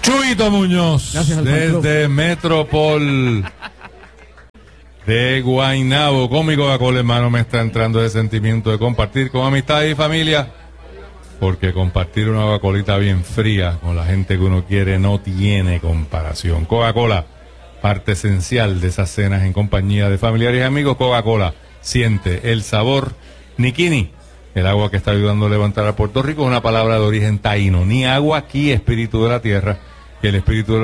Chuyito Muñoz, desde Metropol de Guaynabo. Con mi Coca-Cola, hermano, me está entrando ese sentimiento de compartir con amistad y familia, porque compartir una Coca-Colita bien fría con la gente que uno quiere no tiene comparación. Coca-Cola, parte esencial de esas cenas en compañía de familiares y amigos. Coca-Cola, siente el sabor. Nikini, el agua que está ayudando a levantar a Puerto Rico, es una palabra de origen taíno. Ni agua aquí, espíritu de la tierra, que el espíritu de